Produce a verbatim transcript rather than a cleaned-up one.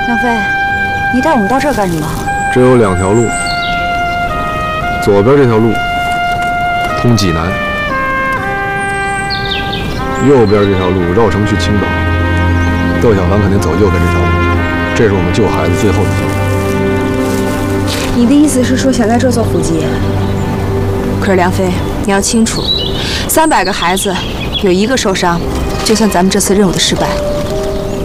梁飞，你带我们到这儿干什么？ 这有两条路，左边这条路通济南，右边这条路绕城去青岛。窦小凡肯定走右边这条路，这是我们救孩子最后的机会。 你的意思是说想在这做伏击？可是梁飞，你要清楚，三百个孩子有一个受伤，就算咱们这次任务的失败。